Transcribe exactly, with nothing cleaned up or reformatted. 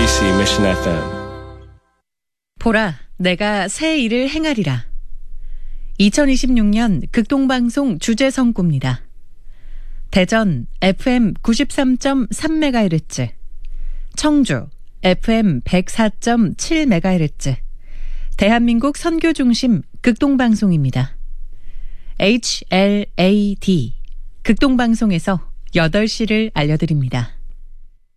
케이비씨 Mission 에프엠. 보라, 내가 새 일을 행하리라. 이천이십육 년 극동방송 주제선구입니다. 대전 에프엠 구십삼 점 삼 메가헤르츠, 청주 에프엠 백사 점 칠 메가헤르츠, 대한민국 선교중심 극동방송입니다. 에이치엘에이디 극동방송에서 여덟 시를 알려드립니다.